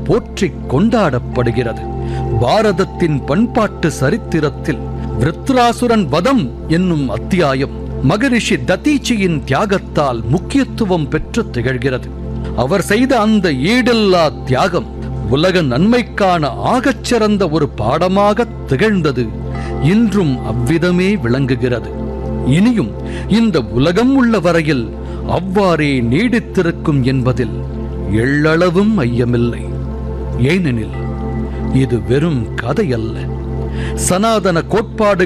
போற்றிக் கொண்டாடப்படுகிறது. பாரதத்தின் பண்பாட்டு சரித்திரத்தில் விருத்ராசுரன் வதம் என்னும் அத்தியாயம் மகரிஷி ததீச்சியின் தியாகத்தால் முக்கியத்துவம் பெற்று திகழ்கிறது. அவர் செய்த அந்த ஈடில்லா தியாகம் உலக நன்மைக்கான ஆகச்சிறந்த ஒரு பாடமாக திகழ்ந்தது. இன்றும் அவ்விதமே விளங்குகிறது. இனியும் இந்த உலகம் உள்ள வரையில் அவ்வாறே நீடித்திருக்கும் என்பதில் எள்ளளவும் ஐயமில்லை. ஏனெனில் இது வெறும் கதையல்ல, சனாதன கோட்பாடு